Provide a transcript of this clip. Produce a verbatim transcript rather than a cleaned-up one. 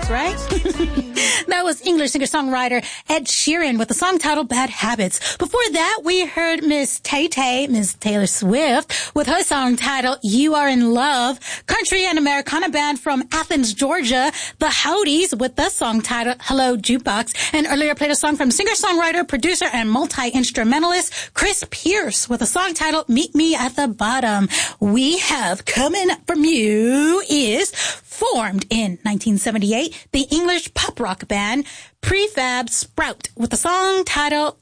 That's right. That was English singer-songwriter Ed Sheeran with the song titled Bad Habits. Before that, we heard Miss Tay-Tay, Miss Taylor Swift, with her song titled You Are in Love. Country and Americana band from Athens, Georgia, The Howdies, with the song titled Hello Jukebox. And earlier played a song from singer-songwriter, producer, and multi-instrumentalist Chris Pierce with a song titled Meet Me at the Bottom. We have coming up from you is formed in nineteen seventy-eight, the English pop rock band Prefab Sprout with the song titled